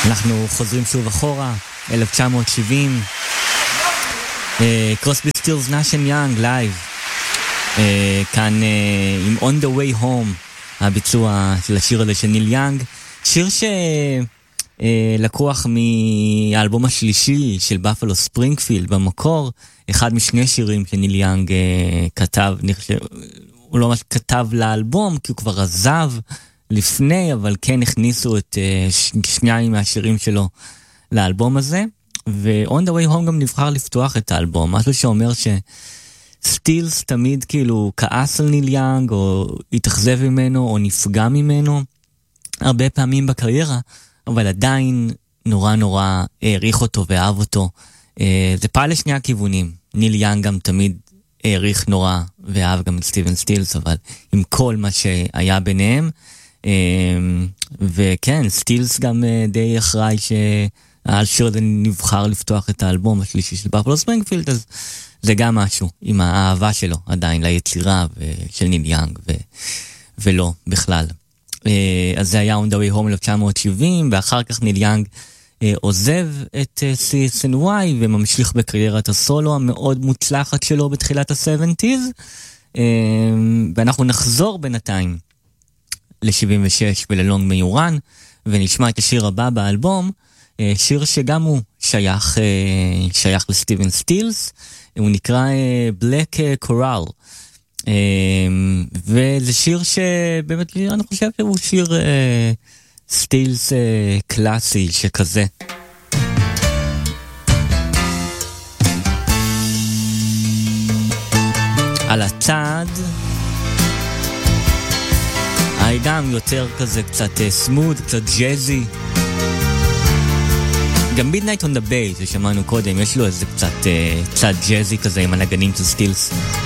אנחנו חוזרים שוב אחורה, 1970, קרוסבי סטילס נאש אנד יאנג לייב, כאן עם On the Way Home, הביצוע של השיר הזה של ניל יאנג, שיר שלקוח מהאלבום השלישי של בפלו ספרינגפילד במקור, אחד משני שירים שניל יאנג כתב, הוא לא ממש כתב לאלבום כי הוא כבר עזב לפני, אבל כן הכניסו את שניים מהשירים שלו לאלבום הזה, ו-On the Way Home גם נבחר לפתוח את האלבום, משהו שאומר שסטילס תמיד כאילו כעס על ניל יאנג, או התאכזב ממנו, או נפגע ממנו, הרבה פעמים בקריירה, אבל עדיין נורא נורא העריך אותו ואהב אותו. זה פעל לשני הכיוונים, ניל יאנג גם תמיד העריך נורא ואהב גם את סטיבן סטילס, אבל עם כל מה שהיה ביניהם, וכן, סטילס גם די אחראי שהשיר הזה נבחר לפתוח את האלבום השלישי של בפלו ספרינגפילד, אז זה גם משהו עם האהבה שלו עדיין ליצירה של ניל יאנג ולא בכלל. אז זה היה On the Way Home 1970, ואחר כך ניל יאנג עוזב את CSNY וממשיך בקריירת הסולו המאוד מוצלחת שלו בתחילת ה-70s, ואנחנו נחזור בינתיים ל-76 וללונג מיורן, ונשמע את השיר הבא באלבום, שיר שגם הוא שייך לסטיבן סטילס, הוא נקרא Black Coral, וזה שיר שבאמת אני חושב שהוא שיר סטילס קלאסי שכזה. על הצד גם יותר כזה קצת סמוד, קצת ג'זי, גם Midnight on the Bay ששמענו קודם, יש לו איזה קצת ג'זי כזה עם הנגנים של סטילס.